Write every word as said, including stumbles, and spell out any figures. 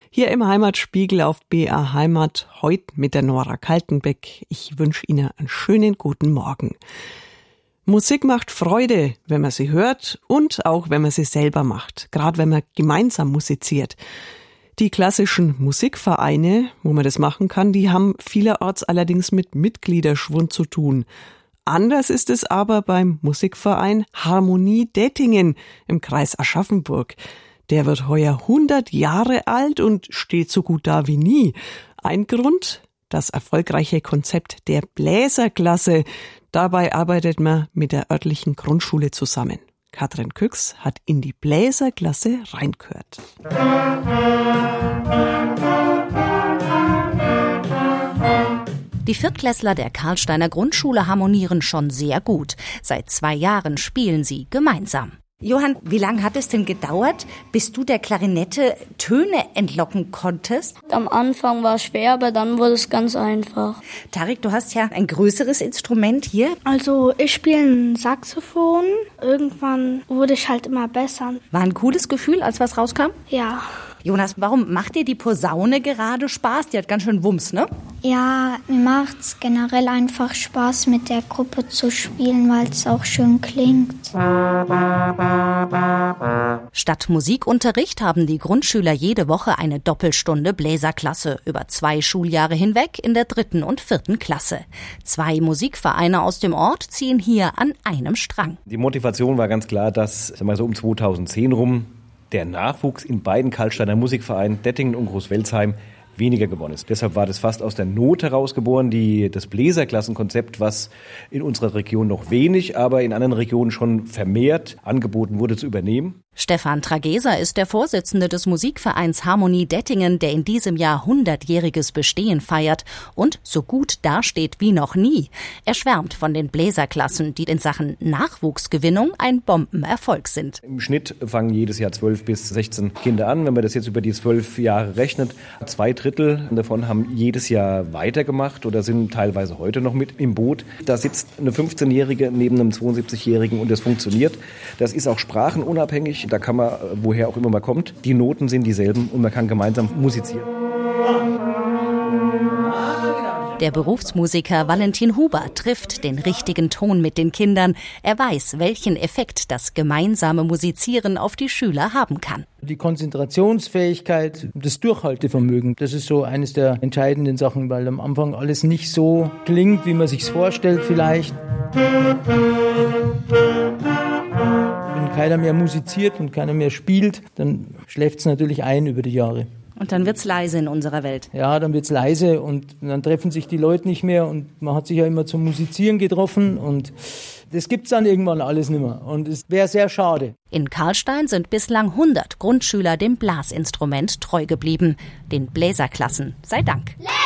Hier im Heimatspiegel auf B R Heimat, heute mit der Nora Kaltenbeck. Ich wünsche Ihnen einen schönen guten Morgen. Musik macht Freude, wenn man sie hört und auch wenn man sie selber macht, gerade wenn man gemeinsam musiziert. Die klassischen Musikvereine, wo man das machen kann, die haben vielerorts allerdings mit Mitgliederschwund zu tun. Anders ist es aber beim Musikverein Harmonie Dettingen im Kreis Aschaffenburg. Der wird heuer hundert Jahre alt und steht so gut da wie nie. Ein Grund? Das erfolgreiche Konzept der Bläserklasse. Dabei arbeitet man mit der örtlichen Grundschule zusammen. Katrin Küchs hat in die Bläserklasse reingehört. Die Viertklässler der Karlsteiner Grundschule harmonieren schon sehr gut. Seit zwei Jahren spielen sie gemeinsam. Johann, wie lange hat es denn gedauert, bis du der Klarinette Töne entlocken konntest? Am Anfang war es schwer, aber dann wurde es ganz einfach. Tarik, du hast ja ein größeres Instrument hier. Also ich spiele ein Saxophon. Irgendwann wurde ich halt immer besser. War ein cooles Gefühl, als was rauskam? Ja. Jonas, warum macht dir die Posaune gerade Spaß? Die hat ganz schön Wumms, ne? Ja, mir macht's generell einfach Spaß, mit der Gruppe zu spielen, weil es auch schön klingt. Statt Musikunterricht haben die Grundschüler jede Woche eine Doppelstunde Bläserklasse über zwei Schuljahre hinweg in der dritten und vierten Klasse. Zwei Musikvereine aus dem Ort ziehen hier an einem Strang. Die Motivation war ganz klar, dass sagen wir so um zweitausendzehn rum der Nachwuchs in beiden Karlsteiner Musikvereinen Dettingen und Großwelsheim weniger geworden ist. Deshalb war das fast aus der Not heraus geboren, die, das Bläserklassenkonzept, was in unserer Region noch wenig, aber in anderen Regionen schon vermehrt angeboten wurde, zu übernehmen. Stefan Trageser ist der Vorsitzende des Musikvereins Harmonie Dettingen, der in diesem Jahr hundertjähriges Bestehen feiert und so gut dasteht wie noch nie. Er schwärmt von den Bläserklassen, die in Sachen Nachwuchsgewinnung ein Bombenerfolg sind. Im Schnitt fangen jedes Jahr zwölf bis sechzehn Kinder an. Wenn man das jetzt über die zwölf Jahre rechnet, zwei Drittel davon haben jedes Jahr weitergemacht oder sind teilweise heute noch mit im Boot. Da sitzt eine fünfzehnjährige neben einem zweiundsiebzigjährigen und das funktioniert. Das ist auch sprachenunabhängig. Da kann man, woher auch immer man kommt, die Noten sind dieselben und man kann gemeinsam musizieren. Der Berufsmusiker Valentin Huber trifft den richtigen Ton mit den Kindern. Er weiß, welchen Effekt das gemeinsame Musizieren auf die Schüler haben kann. Die Konzentrationsfähigkeit, das Durchhaltevermögen, das ist so eines der entscheidenden Sachen, weil am Anfang alles nicht so klingt, wie man sich's vorstellt vielleicht. Wenn keiner mehr musiziert und keiner mehr spielt, dann schläft's natürlich ein über die Jahre. Und dann wird's leise in unserer Welt. Ja, dann wird's leise und dann treffen sich die Leute nicht mehr und man hat sich ja immer zum Musizieren getroffen und das gibt's dann irgendwann alles nicht mehr und es wäre sehr schade. In Karlstein sind bislang hundert Grundschüler dem Blasinstrument treu geblieben, den Bläserklassen sei Dank.